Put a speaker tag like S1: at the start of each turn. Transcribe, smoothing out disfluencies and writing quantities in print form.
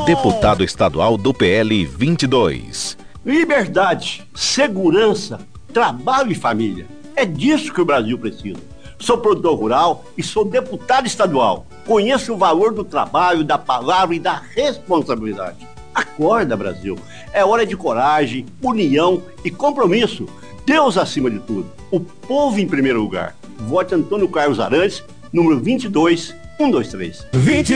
S1: deputado estadual do PL 22.
S2: Liberdade, segurança, trabalho e família. É disso que o Brasil precisa. Sou produtor rural e sou deputado estadual. Conheço o valor do trabalho, da palavra e da responsabilidade. Acorda, Brasil. É hora de coragem, união e compromisso. Deus acima de tudo. O povo em primeiro lugar. Vote Antônio Carlos Arantes, número 22123.